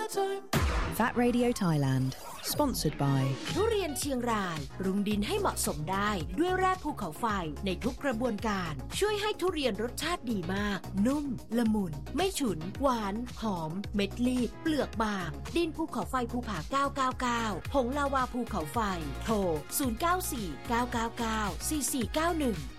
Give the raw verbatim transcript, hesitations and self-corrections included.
Fat Radio Thailand Sponsored by ทุเรียนเชียงรายปรุงดินให้เหมาะสมได้ด้วยแร่ภูเขาไฟในทุกกระบวนการช่วยให้ทุเรียนรสชาติดีมากนุ่มละมุนไม่ฉุนหวานหอมเม็ดรีบเปลือกบางดินภูเขาไฟภูผาเก้าเก้าเก้าผงลาวาภูเขาไฟโทรศูนย์ เก้า สี่ เก้า เก้า เก้า สี่ สี่ เก้า หนึ่ง